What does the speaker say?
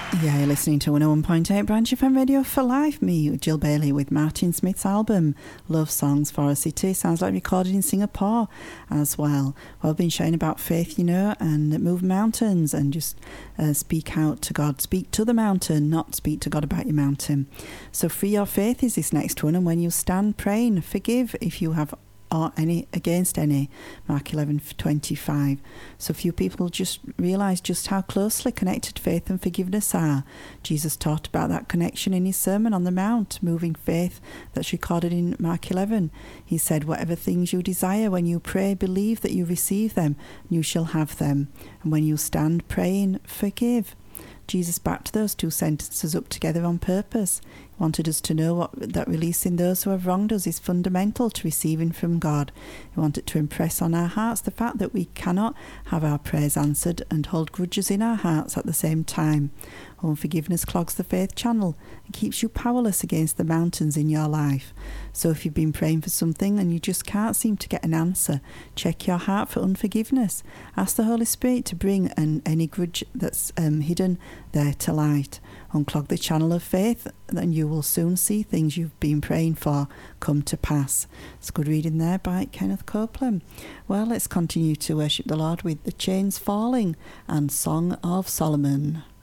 Yeah, you're listening to 101.8 Branch FM Radio for Life. Me, Jill Bailey, with Martin Smith's album Love Songs for a City. Sounds like recorded in Singapore as well. Well, I've been sharing about faith, and move mountains and just speak out to God. Speak to the mountain, not speak to God about your mountain. So free your faith is this next one. And when you stand praying, forgive if you have or any against any, Mark 11:25. So few people just realise just how closely connected faith and forgiveness are. Jesus taught about that connection in his Sermon on the Mount, moving faith, that's recorded in Mark 11. He said, whatever things you desire when you pray, believe that you receive them, and you shall have them. And when you stand praying, forgive. Jesus backed those two sentences up together on purpose. He wanted us to know that releasing those who have wronged us is fundamental to receiving from God. He wanted to impress on our hearts the fact that we cannot have our prayers answered and hold grudges in our hearts at the same time. Unforgiveness clogs the faith channel and keeps you powerless against the mountains in your life. So if you've been praying for something and you just can't seem to get an answer, check your heart for unforgiveness. Ask the Holy Spirit to bring any grudge that's hidden there to light. Unclog the channel of faith, and you will soon see things you've been praying for come to pass. It's good reading there by Kenneth Copeland. Well, let's continue to worship the Lord with The Chains Falling and Song of Solomon.